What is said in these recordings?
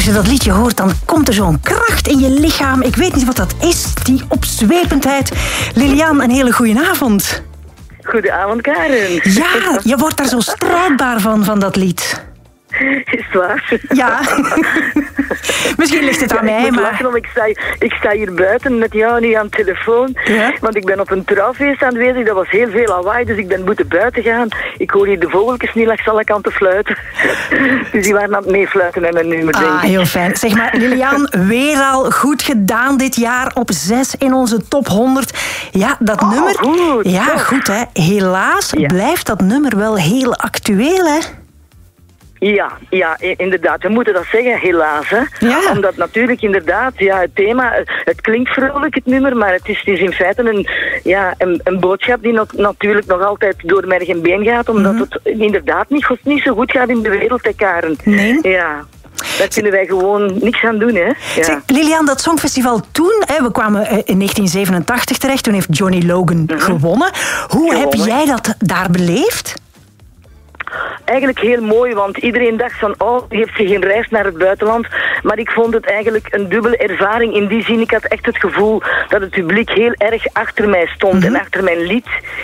je dat liedje hoort, dan komt er zo'n kracht in je lichaam. Ik weet niet wat dat is, die opzwependheid. Lilian, een hele goeie avond. Goedenavond, Karen. Ja, je wordt daar zo strijdbaar van dat lied. Is het waar? Ja. Misschien ligt het aan mij, ik moet maar... lachen, want ik sta hier buiten met jou nu aan de telefoon. Ja? Want ik ben op een trouwfeest aanwezig. Dat was heel veel lawaai, dus ik ben moeten buiten gaan. Ik hoor hier de vogeltjes niet langs alle kanten fluiten. Dus die waren aan het meefluiten en een nummer, denk ik. Ah, heel fijn. Zeg maar, Lilian, weer al goed gedaan dit jaar op 6 in onze top 100. Ja, dat nummer... Goed. Ja, goed, hè. Helaas blijft dat nummer wel heel actueel, hè. Ja, inderdaad. We moeten dat zeggen, helaas. Hè? Ja. Omdat natuurlijk inderdaad, het thema, het klinkt vrolijk, het nummer, maar het is in feite een boodschap die natuurlijk nog altijd door merg en been gaat, omdat het inderdaad niet zo goed gaat in de wereld, hè, Karen. Nee. Ja. Daar kunnen wij gewoon niks aan doen, hè. Ja. Zeg, Lilian, dat Songfestival toen, hè, we kwamen in 1987 terecht, toen heeft Johnny Logan gewonnen. Hoe heb jij dat daar beleefd? Eigenlijk heel mooi, want iedereen dacht van, heeft ze geen reis naar het buitenland. Maar ik vond het eigenlijk een dubbele ervaring. In die zin, ik had echt het gevoel dat het publiek heel erg achter mij stond en achter mijn lied.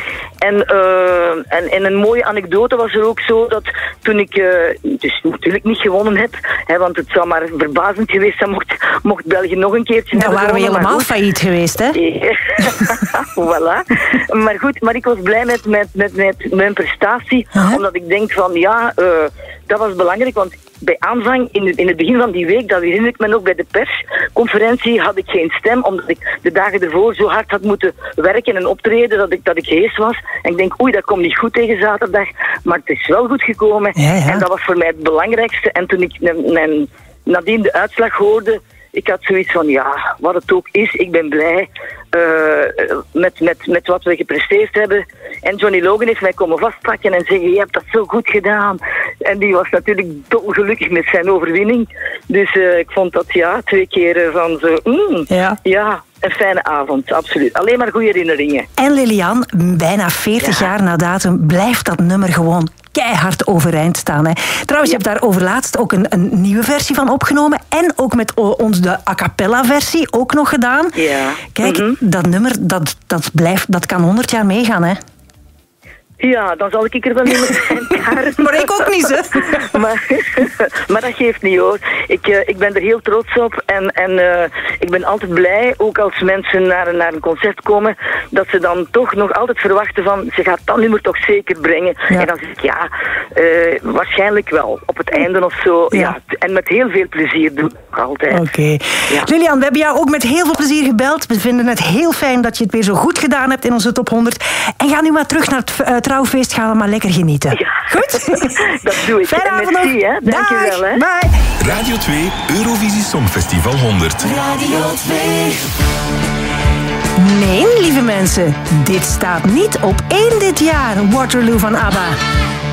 En een mooie anekdote was er ook zo dat toen ik dus natuurlijk niet gewonnen heb, hè, want het zou maar verbazend geweest zijn mocht België nog een keertje Dan waren we helemaal failliet geweest, hè? Voilà. Maar goed, maar ik was blij met mijn prestatie, omdat ik denk van dat was belangrijk, want bij aanvang, in het begin van die week, dat herinner ik me nog bij de persconferentie, had ik geen stem, omdat ik de dagen ervoor zo hard had moeten werken en optreden, dat ik hees was. En ik denk, dat komt niet goed tegen zaterdag, maar het is wel goed gekomen. Ja. En dat was voor mij het belangrijkste. En toen ik nadien de uitslag hoorde, ik had zoiets van, wat het ook is, ik ben blij met wat we gepresteerd hebben. En Johnny Logan heeft mij komen vastpakken en zeggen, je hebt dat zo goed gedaan. En die was natuurlijk dolgelukkig met zijn overwinning. Dus ik vond dat 2 keer van zo, een fijne avond, absoluut. Alleen maar goede herinneringen. En Lilian, bijna 40 jaar na datum blijft dat nummer gewoon keihard overeind staan. Hè. Trouwens, je hebt daar overlaatst ook een nieuwe versie van opgenomen. En ook met ons de a cappella versie ook nog gedaan. Ja. Kijk, dat nummer, dat kan 100 jaar meegaan, hè. Ja, dan zal ik er wel niet meer zijn. Maar ik ook niet, hè. Maar dat geeft niet, hoor. Ik ben er heel trots op. En ik ben altijd blij, ook als mensen naar een concert komen, dat ze dan toch nog altijd verwachten van, ze gaat dat nummer toch zeker brengen. Ja. En dan zeg ik, waarschijnlijk wel. Op het einde of zo. Ja. En met heel veel plezier doe ik altijd. Oké. Ja. Lilian, we hebben jou ook met heel veel plezier gebeld. We vinden het heel fijn dat je het weer zo goed gedaan hebt in onze top 100. En ga nu maar terug naar het trouwfeest, gaan we maar lekker genieten. Ja. Goed? Dat doe ik. Fijne avond merci, hè. Dankjewel, hè. Bye. Radio 2 Eurovisie Songfestival 100. Radio 2. Nee, lieve mensen, dit staat niet op 1 dit jaar. Waterloo van ABBA.